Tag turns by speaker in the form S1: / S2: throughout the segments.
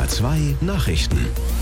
S1: SWR 2 Nachrichten.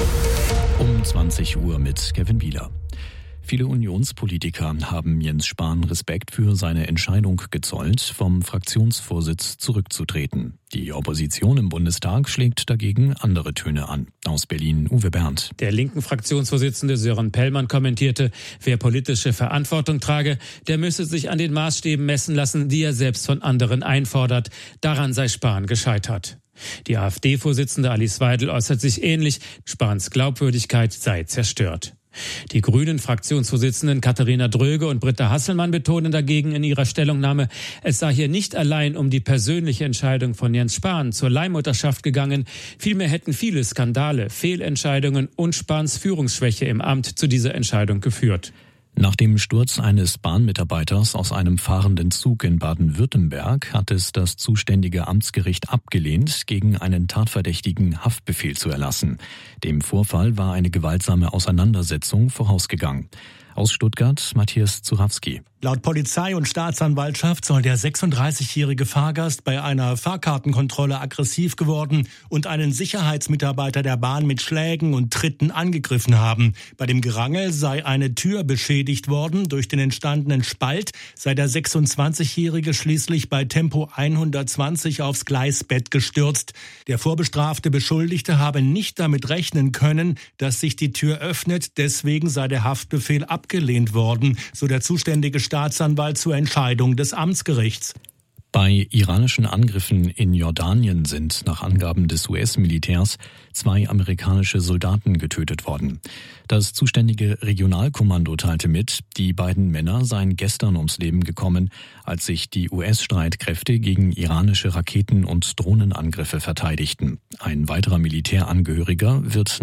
S2: Um 20 Uhr mit Kevin Bieler. Viele Unionspolitiker haben Jens Spahn Respekt für seine Entscheidung gezollt, vom Fraktionsvorsitz zurückzutreten. Die Opposition im Bundestag schlägt dagegen andere Töne an. Aus Berlin Uwe Bernd.
S3: Der linken Fraktionsvorsitzende Sören Pellmann kommentierte, wer politische Verantwortung trage, der müsse sich an den Maßstäben messen lassen, die er selbst von anderen einfordert. Daran sei Spahn gescheitert. Die AfD-Vorsitzende Alice Weidel äußert sich ähnlich, Spahns Glaubwürdigkeit sei zerstört. Die Grünen-Fraktionsvorsitzenden Katharina Dröge und Britta Hasselmann betonen dagegen in ihrer Stellungnahme, es sei hier nicht allein um die persönliche Entscheidung von Jens Spahn zur Leihmutterschaft gegangen, vielmehr hätten viele Skandale, Fehlentscheidungen und Spahns Führungsschwäche im Amt zu dieser Entscheidung geführt.
S2: Nach dem Sturz eines Bahnmitarbeiters aus einem fahrenden Zug in Baden-Württemberg hat es das zuständige Amtsgericht abgelehnt, gegen einen Tatverdächtigen Haftbefehl zu erlassen. Dem Vorfall war eine gewaltsame Auseinandersetzung vorausgegangen. Aus Stuttgart Matthias Zurawski.
S4: Laut Polizei und Staatsanwaltschaft soll der 36-jährige Fahrgast bei einer Fahrkartenkontrolle aggressiv geworden und einen Sicherheitsmitarbeiter der Bahn mit Schlägen und Tritten angegriffen haben. Bei dem Gerangel sei eine Tür beschädigt worden. Durch den entstandenen Spalt sei der 26-jährige schließlich bei Tempo 120 aufs Gleisbett gestürzt. Der vorbestrafte Beschuldigte habe nicht damit rechnen können, dass sich die Tür öffnet. Deswegen sei der Haftbefehl abgelehnt worden, so der zuständige Staatsanwalt zur Entscheidung des Amtsgerichts.
S2: Bei iranischen Angriffen in Jordanien sind nach Angaben des US-Militärs 2 amerikanische Soldaten getötet worden. Das zuständige Regionalkommando teilte mit, die beiden Männer seien gestern ums Leben gekommen, als sich die US-Streitkräfte gegen iranische Raketen- und Drohnenangriffe verteidigten. Ein weiterer Militärangehöriger wird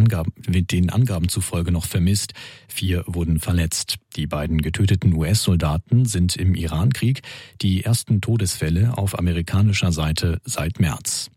S2: den Angaben zufolge noch vermisst. 4 wurden verletzt. Die beiden getöteten US-Soldaten sind im Irankrieg die ersten Todesfälle auf amerikanischer Seite seit März.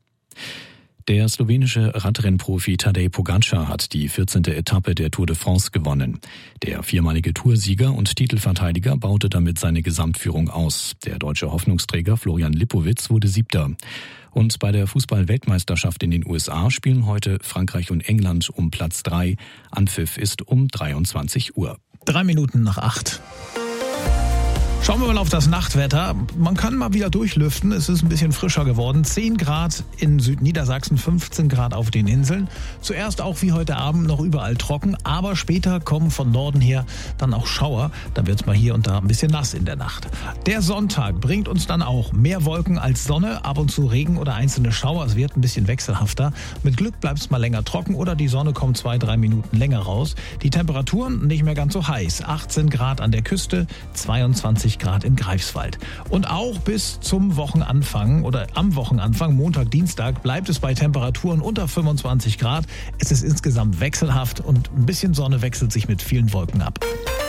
S2: Der slowenische Radrennprofi Tadej Pogačar hat die 14. Etappe der Tour de France gewonnen. Der viermalige Toursieger und Titelverteidiger baute damit seine Gesamtführung aus. Der deutsche Hoffnungsträger Florian Lipowitz wurde 7. Und bei der Fußball-Weltmeisterschaft in den USA spielen heute Frankreich und England um Platz 3. Anpfiff ist um 23 Uhr.
S5: 3 Minuten nach 8. Schauen wir mal auf das Nachtwetter. Man kann mal wieder durchlüften. Es ist ein bisschen frischer geworden. 10 Grad in Südniedersachsen, 15 Grad auf den Inseln. Zuerst auch wie heute Abend noch überall trocken, aber später kommen von Norden her dann auch Schauer. Da wird es mal hier und da ein bisschen nass in der Nacht. Der Sonntag bringt uns dann auch mehr Wolken als Sonne, ab und zu Regen oder einzelne Schauer. Es wird ein bisschen wechselhafter. Mit Glück bleibt es mal länger trocken oder die Sonne kommt 2-3 Minuten länger raus. Die Temperaturen nicht mehr ganz so heiß. 18 Grad an der Küste, 22 Grad in Greifswald. Und auch bis zum Wochenanfang oder am Wochenanfang, Montag, Dienstag, bleibt es bei Temperaturen unter 25 Grad. Es ist insgesamt wechselhaft und ein bisschen Sonne wechselt sich mit vielen Wolken ab.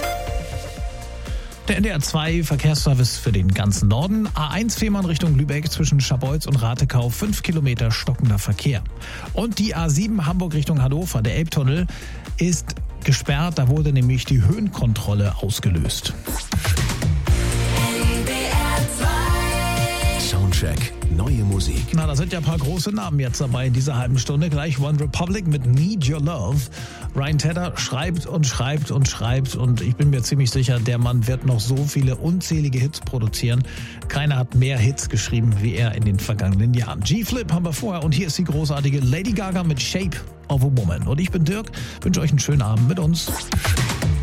S5: Der NDR 2 Verkehrsservice für den ganzen Norden. A1 Fehmarn Richtung Lübeck zwischen Scharbeutz und Ratekau 5 Kilometer stockender Verkehr. Und die A7 Hamburg Richtung Hannover, der Elbtunnel, ist gesperrt. Da wurde nämlich die Höhenkontrolle ausgelöst.
S1: Soundcheck. Neue Musik.
S5: Na, da sind ja ein paar große Namen jetzt dabei in dieser halben Stunde. Gleich One Republic mit Need Your Love. Ryan Tedder schreibt und schreibt und schreibt und ich bin mir ziemlich sicher, der Mann wird noch so viele unzählige Hits produzieren. Keiner hat mehr Hits geschrieben wie er in den vergangenen Jahren. G-Flip haben wir vorher und hier ist die großartige Lady Gaga mit Shape of a Woman. Und ich bin Dirk, wünsche euch einen schönen Abend mit uns.